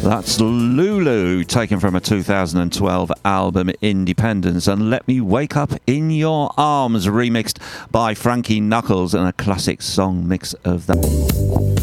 That's Lulu, taken from a 2012 album Independence, and Let Me Wake Up in Your Arms, remixed by Frankie Knuckles, and a classic song mix of that.